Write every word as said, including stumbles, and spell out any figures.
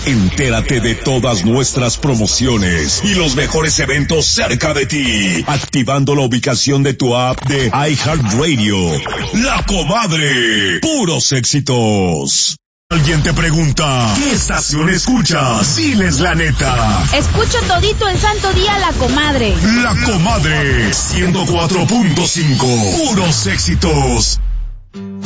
Entérate de todas nuestras promociones y los mejores eventos cerca de ti, activando la ubicación de tu app de iHeartRadio. La Comadre, puros éxitos. Alguien te pregunta, ¿qué estación escuchas? Diles la neta. Escucho todito el santo día La Comadre. La Comadre, ciento cuatro punto cinco, puros éxitos.